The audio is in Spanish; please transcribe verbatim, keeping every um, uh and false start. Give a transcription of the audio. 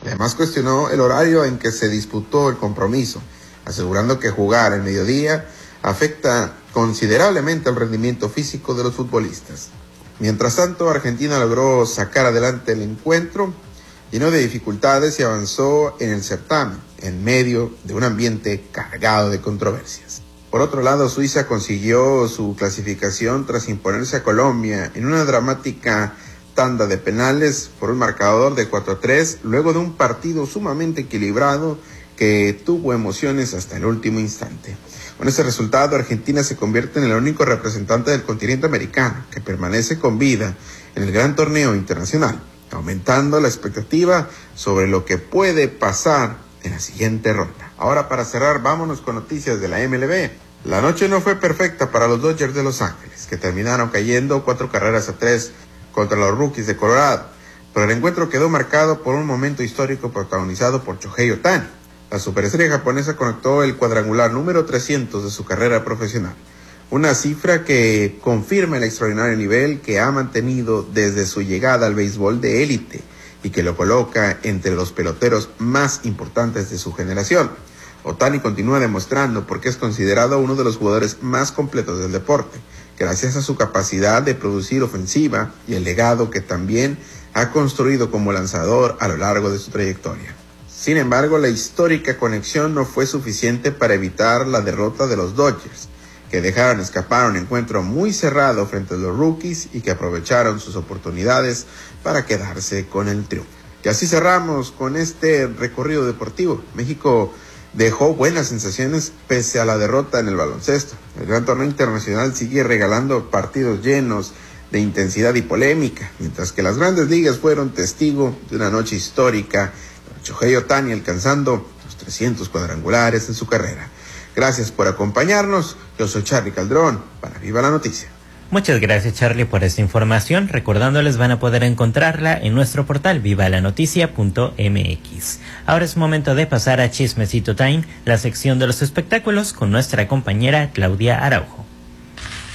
Además cuestionó el horario en que se disputó el compromiso, asegurando que jugar al mediodía afecta considerablemente el rendimiento físico de los futbolistas. Mientras tanto, Argentina logró sacar adelante el encuentro, lleno de dificultades, y avanzó en el certamen, en medio de un ambiente cargado de controversias. Por otro lado, Suiza consiguió su clasificación tras imponerse a Colombia en una dramática tanda de penales por un marcador de cuatro a tres, luego de un partido sumamente equilibrado que tuvo emociones hasta el último instante. Con ese resultado, Argentina se convierte en el único representante del continente americano que permanece con vida en el gran torneo internacional, aumentando la expectativa sobre lo que puede pasar en la siguiente ronda. Ahora, para cerrar, vámonos con noticias de la M L B. La noche no fue perfecta para los Dodgers de Los Ángeles, que terminaron cayendo cuatro carreras a tres contra los Rockies de Colorado, pero el encuentro quedó marcado por un momento histórico protagonizado por Shohei Ohtani. La superestrella japonesa conectó el cuadrangular número trescientos de su carrera profesional, una cifra que confirma el extraordinario nivel que ha mantenido desde su llegada al béisbol de élite y que lo coloca entre los peloteros más importantes de su generación. Ohtani continúa demostrando por qué es considerado uno de los jugadores más completos del deporte, gracias a su capacidad de producir ofensiva y el legado que también ha construido como lanzador a lo largo de su trayectoria. Sin embargo, la histórica conexión no fue suficiente para evitar la derrota de los Dodgers, que dejaron escapar un encuentro muy cerrado frente a los Rockies y que aprovecharon sus oportunidades para quedarse con el triunfo. Y así cerramos con este recorrido deportivo. México dejó buenas sensaciones pese a la derrota en el baloncesto. El gran torneo internacional sigue regalando partidos llenos de intensidad y polémica, mientras que las grandes ligas fueron testigo de una noche histórica, con Shohei Ohtani alcanzando los trescientos cuadrangulares en su carrera. Gracias por acompañarnos. Yo soy Charlie Calderón para Viva la Noticia. Muchas gracias, Charlie, por esta información. Recordándoles, van a poder encontrarla en nuestro portal viva la noticia punto m x. Ahora es momento de pasar a Chismecito Time, la sección de los espectáculos, con nuestra compañera Claudia Araujo.